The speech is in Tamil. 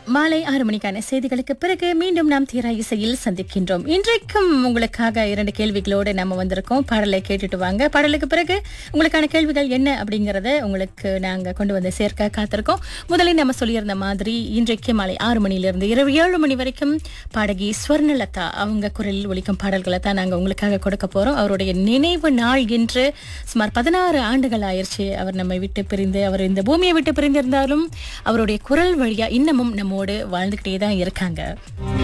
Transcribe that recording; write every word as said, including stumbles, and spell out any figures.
மாலை ஆறு மணிக்கான செய்திகளுக்கு பிறகு மீண்டும் நாம் தீரா இசையில் சந்திக்கின்றோம். இன்றைக்கும் உங்களுக்காக இரண்டு கேள்விகளோடு நம்ம வந்திருக்கோம். பாடலை கேட்டுட்டு வாங்க. பாடலுக்கு பிறகு உங்களுக்கான கேள்விகள் என்ன அப்படிங்கறத உங்களுக்கு நாங்க கொண்டு வந்து சேர்க்க காத்திருக்கோம். முதலில் நம்ம சொல்லியிருந்த மாதிரி இன்றைக்கு மாலை ஆறு மணியிலிருந்து இரவு ஏழு மணி வரைக்கும் பாடகி ஸ்வர்ணலதா அவங்க குரலில் ஒலிக்கும் பாடல்களை தான் நாங்க உங்களுக்காக கொடுக்க போறோம். அவருடைய நினைவு நாள் என்று சுமார் பதினாறு ஆண்டுகள் ஆயிடுச்சு அவர் நம்மை விட்டு பிரிந்து. அவர் இந்த பூமியை விட்டு பிரிந்திருந்தாலும் அவருடைய குரல் வழியா இன்னமும் நம்மோடு வாழ்ந்துகிட்டே தான் இருக்காங்க.